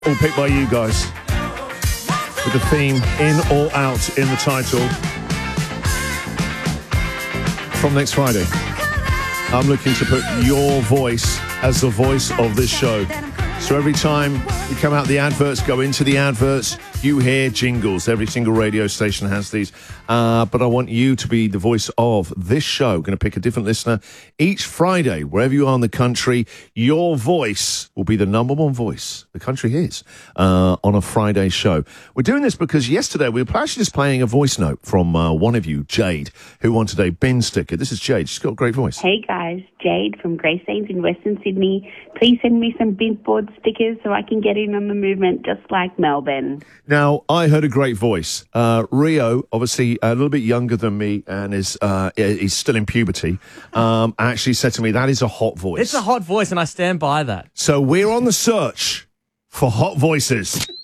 All picked by you guys. With the theme In or Out in the title. From next Friday, I'm looking to put your voice as the voice of this show. So every time we come out the adverts, go into the adverts, you hear jingles. Every single radio station has these. But I want you to be the voice of this show. Going to pick a different listener each Friday, wherever you are in the country. Your voice will be the number one voice the country hears on a Friday show. We're doing this because yesterday we were actually just playing a voice note from one of you, Jade, who wanted a bin sticker. This is Jade. She's got a great voice. Hey guys, Jade from Grace Saints in Western Sydney. Please send me some bin board stickers so I can get in on the movement just like Melbourne. Now, I heard a great voice. Rio, obviously a little bit younger than me and is still in puberty, actually said to me, that is a hot voice. It's a hot voice and I stand by that. So we're on the search for hot voices.